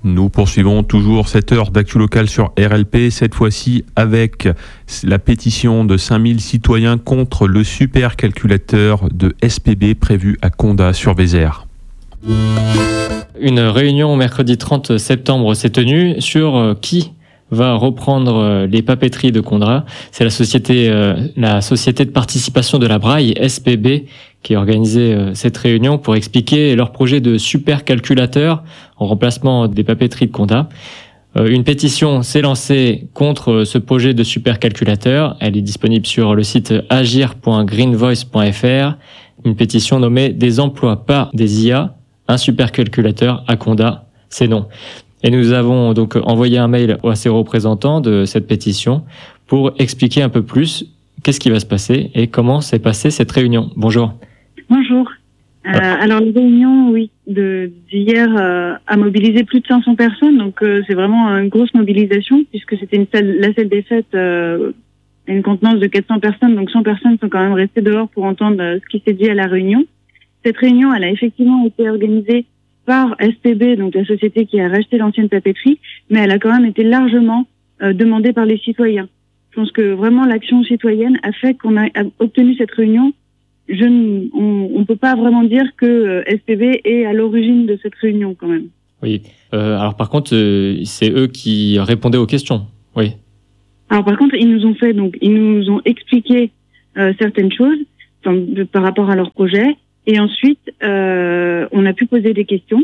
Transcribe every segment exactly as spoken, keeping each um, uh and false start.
Nous poursuivons toujours cette heure d'actu locale sur R L P, cette fois-ci avec la pétition de cinq mille citoyens contre le supercalculateur de S P B prévu à Condat sur Vézère. Une réunion mercredi trente septembre s'est tenue sur qui va reprendre les papeteries de Condat. C'est la société, euh, la société de participation de la Braille, S P B, qui a organisé euh, cette réunion pour expliquer leur projet de supercalculateur en remplacement des papeteries de Condat. Euh, une pétition s'est lancée contre ce projet de supercalculateur. Elle est disponible sur le site agir point greenvoice point f r. Une pétition nommée « Des emplois par des I A, un supercalculateur à Condat, c'est non ». Et nous avons donc envoyé un mail à ces représentants de cette pétition pour expliquer un peu plus qu'est-ce qui va se passer et comment s'est passée cette réunion. Bonjour. Bonjour. Euh, alors, la réunion, oui, de, d'hier euh, a mobilisé plus de cinq cents personnes, donc euh, c'est vraiment une grosse mobilisation puisque c'était une salle, la salle des fêtes, euh, une contenance de quatre cents personnes, donc cent personnes sont quand même restées dehors pour entendre euh, ce qui s'est dit à la réunion. Cette réunion, elle a effectivement été organisée par S P B, donc la société qui a racheté l'ancienne papeterie, mais elle a quand même été largement euh, demandée par les citoyens. Je pense que vraiment l'action citoyenne a fait qu'on a, a obtenu cette réunion. Je n- on ne peut pas vraiment dire que euh, S P B est à l'origine de cette réunion quand même. Oui. Euh, alors par contre, euh, c'est eux qui répondaient aux questions. Oui. Alors par contre, ils nous ont fait donc ils nous ont expliqué euh, certaines choses enfin, de, par rapport à leur projet. Et ensuite, euh, on a pu poser des questions.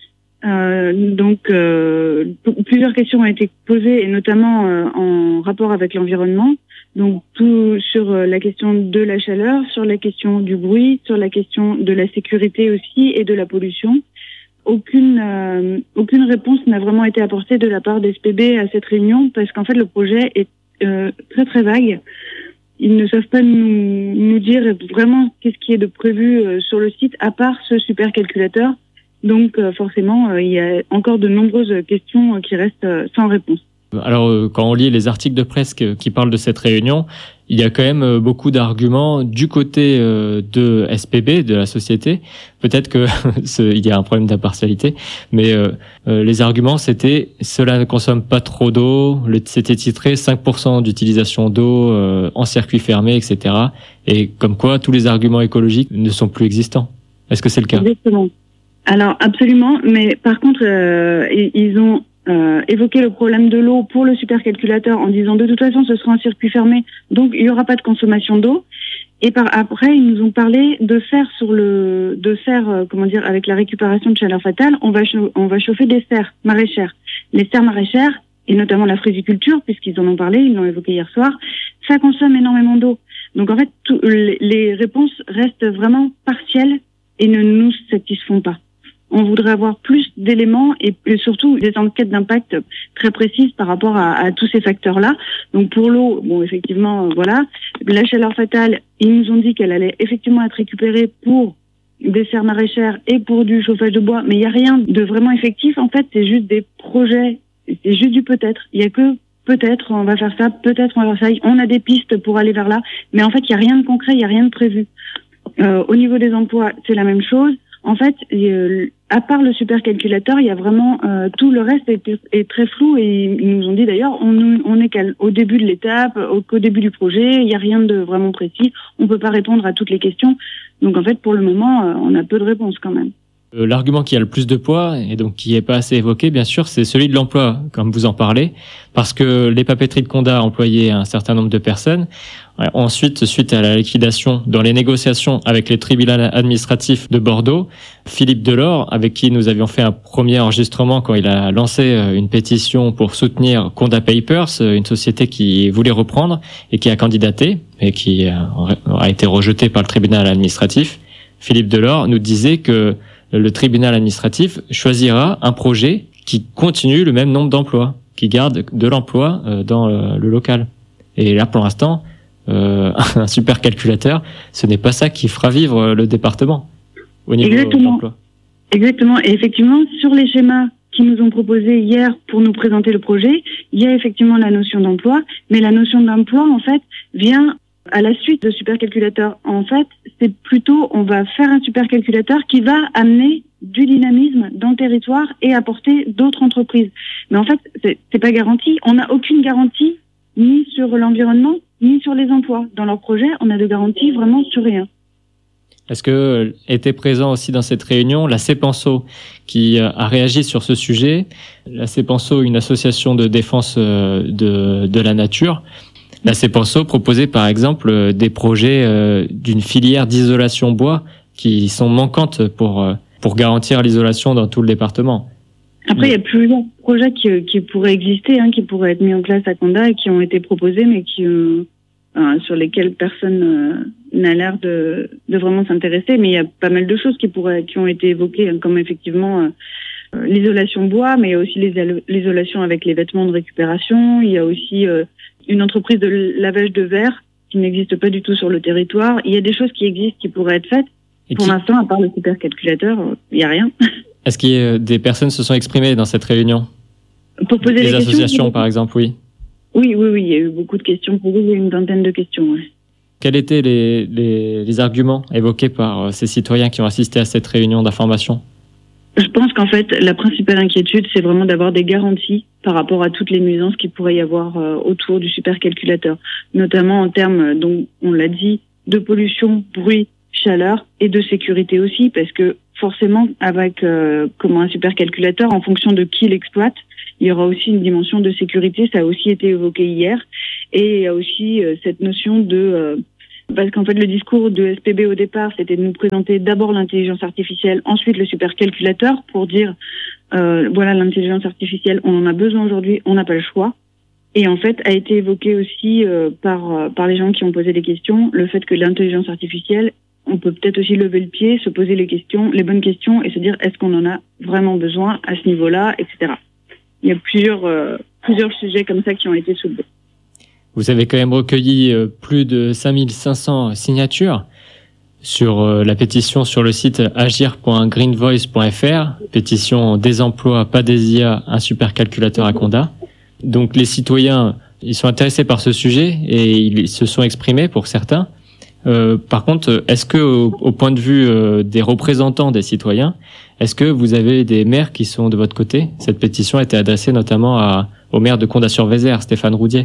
Euh, donc, euh, p- plusieurs questions ont été posées, et notamment euh, en rapport avec l'environnement. Donc, tout sur euh, la question de la chaleur, sur la question du bruit, sur la question de la sécurité aussi et de la pollution. Aucune, euh, aucune réponse n'a vraiment été apportée de la part d'S P B à cette réunion, parce qu'en fait, le projet est euh, très très vague. Ils ne savent pas nous, nous dire vraiment qu'est-ce qui est de prévu euh, sur le site, à part ce supercalculateur. Donc euh, forcément, euh, il y a encore de nombreuses questions euh, qui restent euh, sans réponse. Alors, euh, quand on lit les articles de presse qui parlent de cette réunion, il y a quand même euh, beaucoup d'arguments du côté euh, de S P B, de la société. Peut-être que ce, il y a un problème d'impartialité, mais euh, euh, les arguments, c'était « cela ne consomme pas trop d'eau », c'était titré « cinq pour cent d'utilisation d'eau euh, en circuit fermé », et cetera. Et comme quoi, tous les arguments écologiques ne sont plus existants. Est-ce que c'est le cas ? Exactement. Alors, absolument, mais par contre, euh, ils ont Euh, évoquer le problème de l'eau pour le supercalculateur en disant de toute façon ce sera un circuit fermé, donc il n'y aura pas de consommation d'eau. Et par après ils nous ont parlé de faire sur le de faire euh, comment dire avec la récupération de chaleur fatale, on va chau- on va chauffer des serres maraîchères. Les serres maraîchères et notamment la frisiculture, puisqu'ils en ont parlé, ils l'ont évoqué hier soir, ça consomme énormément d'eau. Donc en fait tout, les, les réponses restent vraiment partielles et ne nous satisfont pas. On voudrait avoir plus d'éléments et, et surtout des enquêtes d'impact très précises par rapport à, à tous ces facteurs-là. Donc pour l'eau, bon effectivement, euh, voilà. La chaleur fatale, ils nous ont dit qu'elle allait effectivement être récupérée pour des serres maraîchères et pour du chauffage de bois, mais il n'y a rien de vraiment effectif. En fait, c'est juste des projets, c'est juste du peut-être. Il n'y a que peut-être on va faire ça, peut-être on va faire ça. On a des pistes pour aller vers là, mais en fait, il n'y a rien de concret, il n'y a rien de prévu. Euh, au niveau des emplois, c'est la même chose. En fait, euh, à part le supercalculateur, il y a vraiment euh, tout le reste est, est très flou et ils nous ont dit d'ailleurs on, on est qu'au début de l'étape, au, au début du projet, il n'y a rien de vraiment précis, on peut pas répondre à toutes les questions. Donc en fait, pour le moment, euh, on a peu de réponses quand même. L'argument qui a le plus de poids, et donc qui n'est pas assez évoqué, bien sûr, c'est celui de l'emploi, comme vous en parlez, parce que les papeteries de Condat employaient un certain nombre de personnes. Ensuite, suite à la liquidation, dans les négociations avec le tribunal administratif de Bordeaux, Philippe Delors, avec qui nous avions fait un premier enregistrement quand il a lancé une pétition pour soutenir Condat Papers, une société qui voulait reprendre et qui a candidaté, et qui a été rejetée par le tribunal administratif, Philippe Delors nous disait que le tribunal administratif choisira un projet qui continue le même nombre d'emplois, qui garde de l'emploi dans le local. Et là, pour l'instant, euh, un supercalculateur, ce n'est pas ça qui fera vivre le département au niveau Exactement. d'emploi. Exactement. Et effectivement, sur les schémas qui nous ont proposés hier pour nous présenter le projet, il y a effectivement la notion d'emploi, mais la notion d'emploi, en fait, vient à la suite de supercalculateurs. En fait, c'est plutôt, on va faire un supercalculateur qui va amener du dynamisme dans le territoire et apporter d'autres entreprises. Mais en fait, c'est, c'est pas garanti. On n'a aucune garantie ni sur l'environnement, ni sur les emplois. Dans leur projet, on a de garantie vraiment sur rien. Est-ce que était présent aussi dans cette réunion la CEPANSO qui a réagi sur ce sujet? La CEPANSO, une association de défense de, de la nature. La CEPANSO proposait par exemple des projets d'une filière d'isolation bois qui sont manquantes pour, pour garantir l'isolation dans tout le département. Après, il y a plusieurs projets qui, qui pourraient exister, hein, qui pourraient être mis en place à Condat et qui ont été proposés, mais qui, euh, euh, sur lesquels personne euh, n'a l'air de, de vraiment s'intéresser. Mais il y a pas mal de choses qui pourraient, qui ont été évoquées, hein, comme effectivement euh, l'isolation bois, mais il y a aussi les, l'isolation avec les vêtements de récupération. Il y a aussi euh, une entreprise de lavage de verre qui n'existe pas du tout sur le territoire. Il y a des choses qui existent qui pourraient être faites. Et Pour qui... l'instant, à part le supercalculateur, il n'y a rien. Est-ce qu'il y a des personnes se sont exprimées dans cette réunion? Pour poser des des associations, questions, par exemple, oui. Oui, oui, oui, il y a eu beaucoup de questions posées, il y a eu une vingtaine de questions. Ouais. Quels étaient les, les, les arguments évoqués par ces citoyens qui ont assisté à cette réunion d'information? Je pense qu'en fait, la principale inquiétude, c'est vraiment d'avoir des garanties par rapport à toutes les nuisances qu'il pourrait y avoir euh, autour du supercalculateur, notamment en termes, donc on l'a dit, de pollution, bruit, chaleur et de sécurité aussi, parce que forcément, avec euh, comment un supercalculateur, en fonction de qui l'exploite, il y aura aussi une dimension de sécurité. Ça a aussi été évoqué hier. Et il y a aussi euh, cette notion de... Euh, parce qu'en fait, le discours de S P B au départ, c'était de nous présenter d'abord l'intelligence artificielle, ensuite le supercalculateur, pour dire, euh, voilà, l'intelligence artificielle, on en a besoin aujourd'hui, on n'a pas le choix. Et en fait, a été évoqué aussi euh, par, euh, par les gens qui ont posé des questions, le fait que l'intelligence artificielle, on peut peut-être aussi lever le pied, se poser les questions, les bonnes questions et se dire est-ce qu'on en a vraiment besoin à ce niveau-là, et cetera. Il y a plusieurs, euh, plusieurs sujets comme ça qui ont été soulevés. Vous avez quand même recueilli euh, plus de cinq mille cinq cents signatures sur euh, la pétition sur le site agir point greenvoice point f r, pétition des emplois, pas des I A, un supercalculateur à Condat. Donc les citoyens, ils sont intéressés par ce sujet et ils se sont exprimés pour certains. Euh, par contre, est-ce que, au, au point de vue euh, des représentants des citoyens, est-ce que vous avez des maires qui sont de votre côté? Cette pétition a été adressée notamment à, au maire de Condat-sur-Vézère, Stéphane Roudier.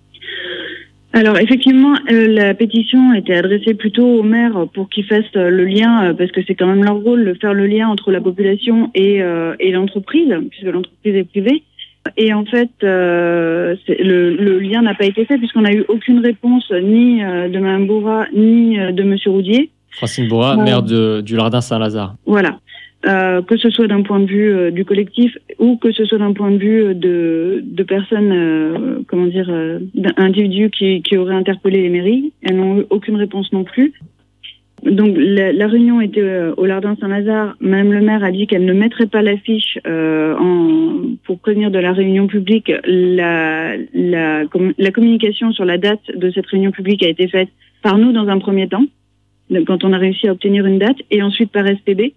Alors effectivement, euh, la pétition était adressée plutôt aux maires pour qu'ils fassent euh, le lien, euh, parce que c'est quand même leur rôle de faire le lien entre la population et, euh, et l'entreprise, puisque l'entreprise est privée. Et en fait, euh, c'est, le, le lien n'a pas été fait puisqu'on n'a eu aucune réponse ni euh, de Mme Bourra ni euh, de M. Roudier. Francine Bourra, euh, maire de, du Lardin Saint-Lazare. Voilà. Euh, que ce soit d'un point de vue euh, du collectif ou que ce soit d'un point de vue de, de personnes, euh, comment dire, euh, d'individus qui, qui auraient interpellé les mairies. Elles n'ont eu aucune réponse non plus. Donc la, la réunion était euh, au Lardin Saint-Lazare. Madame le maire a dit qu'elle ne mettrait pas l'affiche euh, en, pour prévenir de la réunion publique. La, la, com- la communication sur la date de cette réunion publique a été faite par nous dans un premier temps, quand on a réussi à obtenir une date, et ensuite par S P B.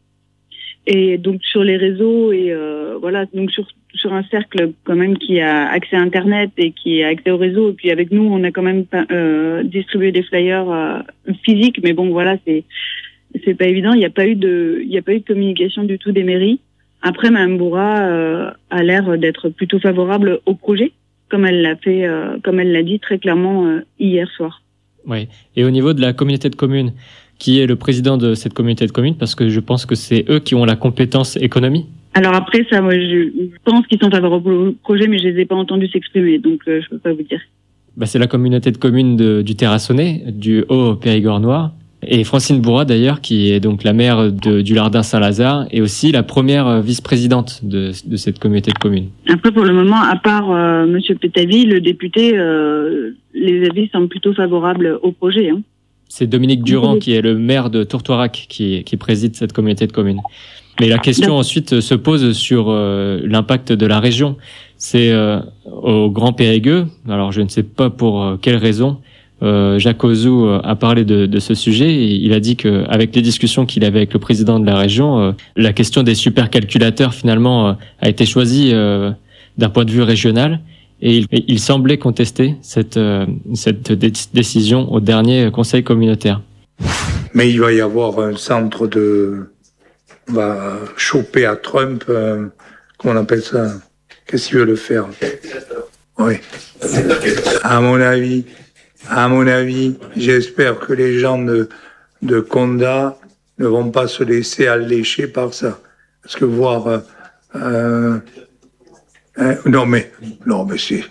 Et donc sur les réseaux et euh, voilà, donc sur sur un cercle quand même qui a accès à Internet et qui a accès au réseau. Et puis avec nous, on a quand même euh, distribué des flyers euh, physiques, mais bon voilà, c'est c'est pas évident. Il n'y a pas eu de il y a pas eu de communication du tout des mairies. Après, Mme Bourra euh, a l'air d'être plutôt favorable au projet, comme elle l'a fait, euh, comme elle l'a dit très clairement euh, hier soir. Oui. Et au niveau de la communauté de communes, qui est le président de cette communauté de communes, parce que je pense que c'est eux qui ont la compétence économie. Alors après, ça, moi, je pense qu'ils sont favorables au projet, mais je les ai pas entendus s'exprimer, donc euh, je peux pas vous dire. Bah, c'est la communauté de communes de, du Terrassonnais, du Haut-Périgord noir, et Francine Bourra d'ailleurs, qui est donc la maire de, du Lardin Saint-Lazare, et aussi la première vice-présidente de, de cette communauté de communes. Après, pour le moment, à part euh, Monsieur Pétavy, le député, euh, les avis semblent plutôt favorables au projet, hein. C'est Dominique Durand, qui est le maire de Tourtoirac, qui, qui préside cette communauté de communes. Mais la question ensuite se pose sur euh, l'impact de la région. C'est euh, au Grand Périgueux, alors je ne sais pas pour euh, quelle raison, euh, Jacques Ozou a parlé de, de ce sujet. Et il a dit qu'avec les discussions qu'il avait avec le président de la région, euh, la question des supercalculateurs finalement euh, a été choisie euh, d'un point de vue régional. Et il, il semblait contester cette, euh, cette dé- décision au dernier Conseil communautaire. Mais il va y avoir un centre de... On va choper à Trump, euh, comment on appelle ça? Qu'est-ce qu'il veut le faire? Oui. À mon avis, à mon avis, j'espère que les gens de, de Condat ne vont pas se laisser allécher par ça. Parce que voir... Euh, euh, hein, non mais, non mais c'est...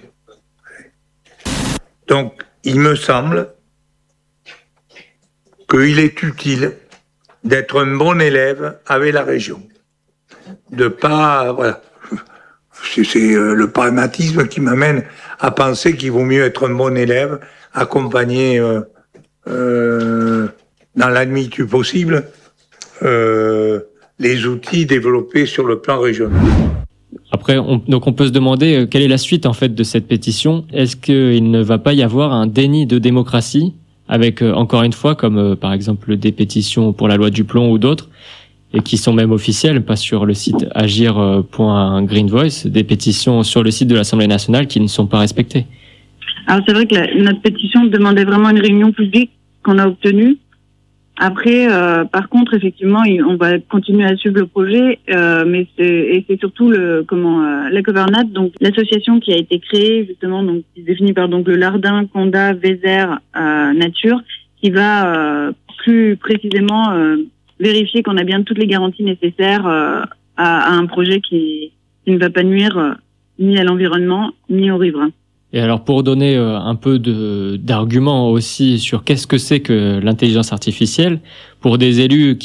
Donc, il me semble qu'il est utile d'être un bon élève avec la région. De pas... Voilà. C'est, c'est euh, le pragmatisme qui m'amène à penser qu'il vaut mieux être un bon élève, accompagner euh, euh, dans la limite du possible euh, les outils développés sur le plan régional. Après, on, donc on peut se demander euh, quelle est la suite en fait de cette pétition. Est-ce qu'il ne va pas y avoir un déni de démocratie avec, euh, encore une fois, comme euh, par exemple des pétitions pour la loi du plomb ou d'autres, et qui sont même officielles, pas sur le site agir point green voice, des pétitions sur le site de l'Assemblée nationale qui ne sont pas respectées. Alors c'est vrai que la, notre pétition demandait vraiment une réunion publique qu'on a obtenue. Après, euh, par contre, effectivement, on va continuer à suivre le projet, euh, mais c'est et c'est surtout le comment euh, l'Ecovernat, donc l'association qui a été créée justement, donc qui est définie par donc le Lardin, Condat, Vézère, euh, Nature, qui va euh, plus précisément euh, vérifier qu'on a bien toutes les garanties nécessaires euh, à, à un projet qui, qui ne va pas nuire euh, ni à l'environnement ni aux riverains. Et alors pour donner euh, un peu de, d'arguments aussi sur qu'est-ce que c'est que l'intelligence artificielle, pour des élus qui